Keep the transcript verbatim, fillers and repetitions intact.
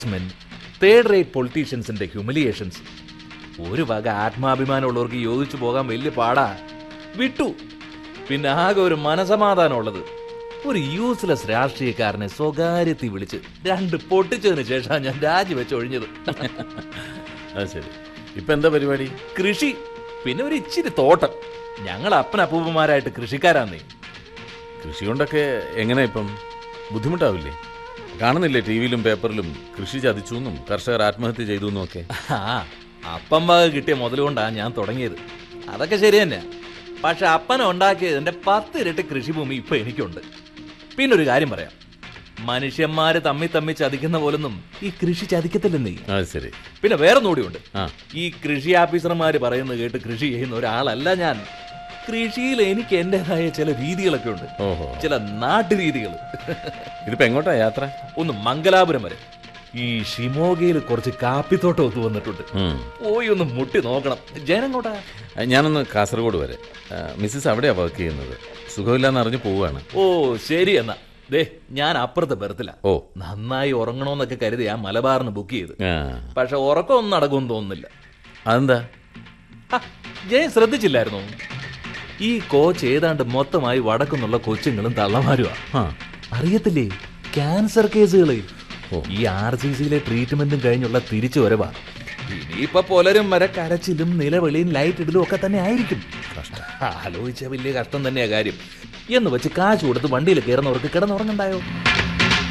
Third rate പൊളിറ്റീഷ്യൻസിന്റെ ഹ്യൂമിലിയേഷൻസ്. ഒരു വക ആത്മാഭിമാനമുള്ളവർക്ക് യോജിച്ചു പോകാൻ വലിയ പാടാ. വിട്ടു. പിന്നെ ആകെ ഒരു മനസമാധാനമുള്ളത് ഒരു യൂസ്ലെസ് രാഷ്ട്രീയക്കാരനെ സ്വകാര്യത്തിൽ വിളിച്ച് രണ്ട് പൊട്ടിച്ചതിന് ശേഷം ഞാൻ രാജിവെച്ച് ഒഴിഞ്ഞത്. അത് ശരി. ഇപ്പൊ എന്താ പരിപാടി? കൃഷി, പിന്നെ ഒരു ഇച്ചിരി തോട്ടം. ഞങ്ങൾ അപ്പനപ്പൂപ്പന്മാരായിട്ട് കൃഷിക്കാരാന്നേ. കൃഷി കൊണ്ടൊക്കെ എങ്ങനെ ഇപ്പം ബുദ്ധിമുട്ടാവില്ലേ? കാണുന്നില്ലേ ടി വിയിലും പേപ്പറിലും കൃഷി ചതിച്ചു എന്നും കർഷകർ ആത്മഹത്യ ചെയ്തു എന്നും ഒക്കെ. ആ അപ്പം വക കിട്ടിയ മുതലുകൊണ്ടാണ് ഞാൻ തുടങ്ങിയത്. അതൊക്കെ ശരി തന്നെയാ. പക്ഷെ അപ്പന ഉണ്ടാക്കിയതിന്റെ പത്ത് ഇരട്ടി കൃഷിഭൂമി ഇപ്പൊ എനിക്കുണ്ട്. പിന്നൊരു കാര്യം പറയാം, മനുഷ്യന്മാര് തമ്മി തമ്മി ചതിക്കുന്ന പോലൊന്നും ഈ കൃഷി ചതിക്കത്തില്ലെന്നേ. അത് ശരി. പിന്നെ വേറെ നോടിയുണ്ട്. ആ, ഈ കൃഷി ഓഫീസർമാര് പറയുന്നത് കേട്ട് കൃഷി ചെയ്യുന്ന ഒരാളല്ല ഞാൻ. കൃഷിയിൽ എനിക്ക് എന്റേതായ ചില രീതികളൊക്കെ ഉണ്ട്. ഓഹോ, ചില നാട്ടുരീതികൾ. ഇതിപ്പോ എങ്ങോട്ടാ യാത്ര? ഒന്ന് മംഗലാപുരം വരെ. ഈ ഷിമോഗയിൽ കുറച്ച് കാപ്പിത്തോട്ടം ഒത്തു വന്നിട്ടുണ്ട്. പോയി ഒന്ന് മുട്ടി നോക്കണം. ജയനങ്ങോട്ടാ? ഞാനൊന്ന് കാസർഗോഡ് വരെ. മിസ്സിസ് അവിടെയാ വർക്ക് ചെയ്യുന്നത്. സുഖമില്ലാന്ന് അറിഞ്ഞു പോവാണ്. ഓ ശരി എന്നാ. ദേ ഞാൻ അപ്പുറത്തെ ബെർത്തില്ല. ഓ, നന്നായി ഉറങ്ങണോന്നൊക്കെ കരുതി ഞാൻ മലബാറിന് ബുക്ക് ചെയ്ത്. പക്ഷെ ഉറക്കമൊന്നും നടക്കുമെന്ന് തോന്നുന്നില്ല. അതെന്താ? ജയൻ ശ്രദ്ധിച്ചില്ലായിരുന്നോ? ഈ കോച്ച് ഏതാണ്ട് മൊത്തമായി വടക്കുന്നുള്ള കൊച്ചുങ്ങളും തള്ളമാരുമാ. അറിയത്തില്ലേ, ക്യാൻസർ കേസുകള്. ഈ ആർ സി സിയിലെ ട്രീറ്റ്മെന്റും കഴിഞ്ഞുള്ള തിരിച്ചു വരവാ. ഇനിയിപ്പൊ പുലരും വരെ കരച്ചിലും നിലവിളിയും ലൈറ്റ് ഇടലും ഒക്കെ തന്നെ ആയിരിക്കും. ആലോചിച്ച വലിയ കഷ്ടം തന്നെയാ കാര്യം. എന്ന് വെച്ച് കാശ് കൊടുത്ത് വണ്ടിയിൽ കയറുന്നവർക്ക് കിടന്നുറങ്ങണ്ടായോ?